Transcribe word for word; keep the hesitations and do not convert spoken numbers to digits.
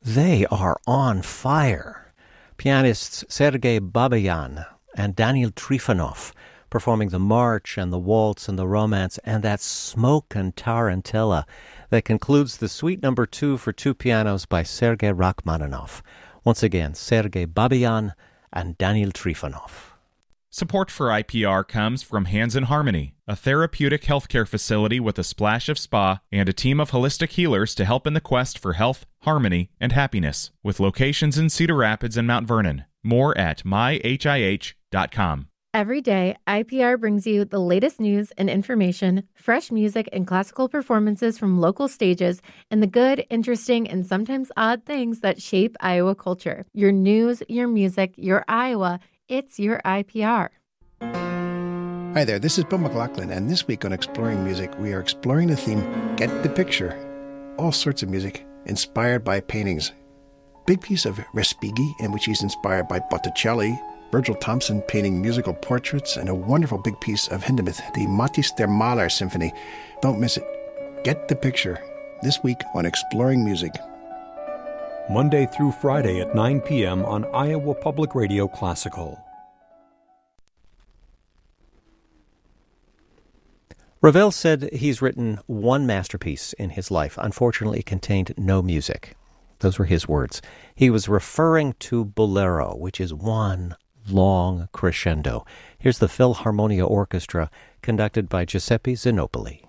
They are on fire. Pianists Sergei Babayan and Daniel Trifonov performing the march and the waltz and the romance and that smoke and tarantella that concludes the suite number two for two pianos by Sergei Rachmaninoff. Once again, Sergei Babayan and Daniel Trifonov. Support for I P R comes from Hands in Harmony, a therapeutic healthcare facility with a splash of spa and a team of holistic healers to help in the quest for health, harmony, and happiness, with locations in Cedar Rapids and Mount Vernon. More at my h i h dot com. Every day, I P R brings you the latest news and information, fresh music and classical performances from local stages, and the good, interesting, and sometimes odd things that shape Iowa culture. Your news, your music, your Iowa, it's your I P R. Hi there, this is Bill McLaughlin, and this week on Exploring Music, we are exploring the theme, Get the Picture. All sorts of music inspired by paintings. Big piece of Respighi, in which he's inspired by Botticelli, Virgil Thompson painting musical portraits, and a wonderful big piece of Hindemith, the Matthäus der Maler Symphony. Don't miss it. Get the Picture. This week on Exploring Music. Monday through Friday at nine p.m. on Iowa Public Radio Classical. Ravel said he's written one masterpiece in his life. Unfortunately, it contained no music. Those were his words. He was referring to Bolero, which is one long crescendo. Here's the Philharmonia Orchestra, conducted by Giuseppe Zinopoli.